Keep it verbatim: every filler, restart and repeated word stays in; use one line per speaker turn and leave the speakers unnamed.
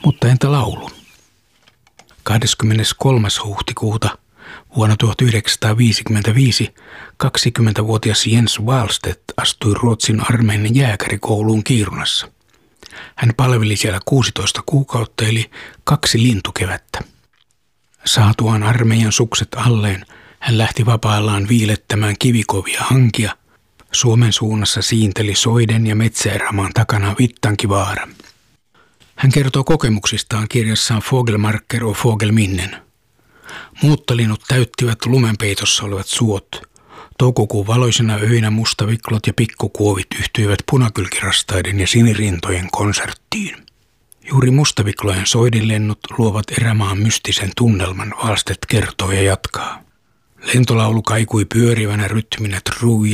Mutta entä laulu? kahdeskymmeneskolmas huhtikuuta vuonna tuhatyhdeksänsataaviisikymmentäviisi kaksikymmentävuotias Jens Wahlstedt astui Ruotsin armeijan jääkärikouluun Kiirunassa. Hän palveli siellä kuusitoista kuukautta eli kaksi lintukevättä. Saatuaan armeijan sukset alleen, hän lähti vapaillaan viilettämään kivikovia hankia. Suomen suunnassa siinteli soiden ja metsäerämaan takana Vittankivaara. Hän kertoo kokemuksistaan kirjassaan Fågelmarker och Fågelminnen. Muuttolinnut täyttivät lumenpeitossa olevat suot. Toukokuun valoisena öinä mustaviklot ja pikkukuovit yhtyivät punakylkirastaiden ja sinirintojen konserttiin. Juuri mustaviklojen soidinlennot luovat erämaan mystisen tunnelman, Wahlstedt kertoo ja jatkaa. Lentolaulu kaikui pyörivänä rytminä trui